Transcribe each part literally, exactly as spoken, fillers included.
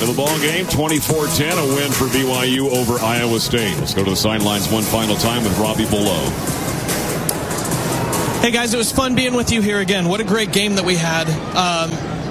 of the ball game, twenty-four ten, a win for B Y U over Iowa State. Let's go to the sidelines one final time with Robbie Below. Hey, guys, it was fun being with you here again. What a great game that we had. Um,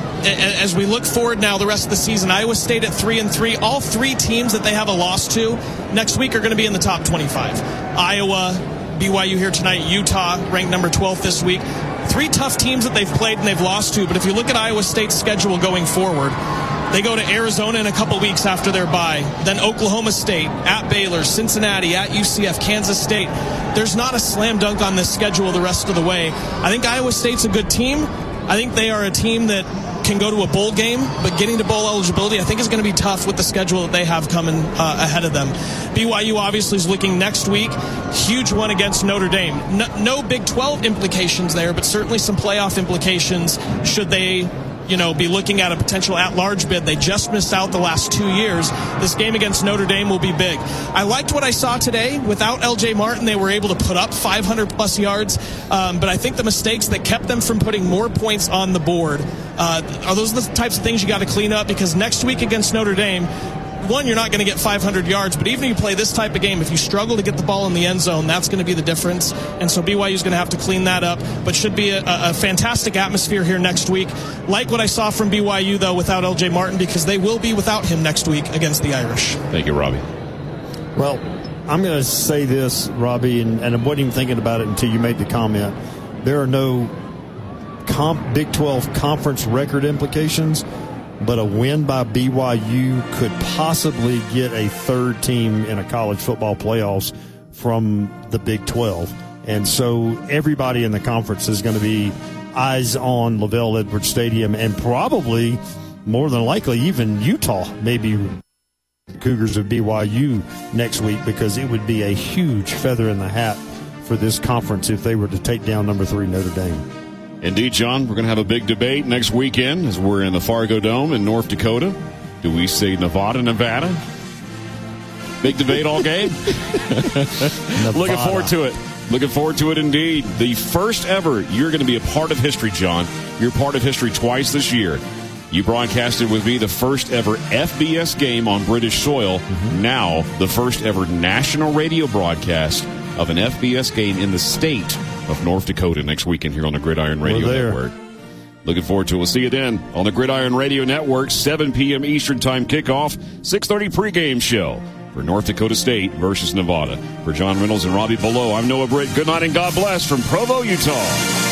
as we look forward now the rest of the season, Iowa State at three and three. All three teams that they have a loss to next week are going to be in the top twenty-five. Iowa, B Y U here tonight, Utah ranked number twelve this week. Three tough teams that they've played and they've lost to, but if you look at Iowa State's schedule going forward, they go to Arizona in a couple weeks after their bye, then Oklahoma State, at Baylor, Cincinnati, at U C F, Kansas State. There's not a slam dunk on this schedule the rest of the way. I think Iowa State's a good team. I think they are a team that can go to a bowl game, but getting to bowl eligibility I think is going to be tough with the schedule that they have coming uh, ahead of them. B Y U obviously is looking next week. Huge one against Notre Dame. No, no Big twelve implications there, but certainly some playoff implications should they, you know, be looking at a potential at-large bid. They just missed out the last two years. This game against Notre Dame will be big. I liked what I saw today. Without L J Martin, they were able to put up five hundred plus yards, um, but I think the mistakes that kept them from putting more points on the board uh, are those the types of things you got to clean up, because next week against Notre Dame, one, you're not going to get five hundred yards, but even if you play this type of game, if you struggle to get the ball in the end zone, that's going to be the difference. And so B Y U is going to have to clean that up, but should be a, a fantastic atmosphere here next week. Like what I saw from B Y U, though, without L J Martin, because they will be without him next week against the Irish. Thank you, Robbie. Well, I'm going to say this, Robbie, and, and I wasn't even thinking about it until you made the comment. There are no comp, Big twelve conference record implications, but a win by B Y U could possibly get a third team in a college football playoffs from the Big twelve. And so everybody in the conference is going to be eyes on LaVell Edwards Stadium, and probably, more than likely, even Utah, maybe Cougars of B Y U next week, because it would be a huge feather in the hat for this conference if they were to take down number three Notre Dame. Indeed, John, we're going to have a big debate next weekend as we're in the Fargo Dome in North Dakota. Do we say Nevada, Nevada? Big debate all game. Looking forward to it. Looking forward to it indeed. The first ever, you're going to be a part of history, John. You're part of history twice this year. You broadcasted with me the first ever F B S game on British soil. Mm-hmm. Now, the first ever national radio broadcast of an F B S game in the state of North Dakota next weekend here on the Gridiron Radio Network. Looking forward to it. We'll see you then on the Gridiron Radio Network, seven p.m. Eastern Time kickoff, six thirty pregame show for North Dakota State versus Nevada. For John Reynolds and Robbie Below, I'm Noah Britt. Good night and God bless from Provo, Utah.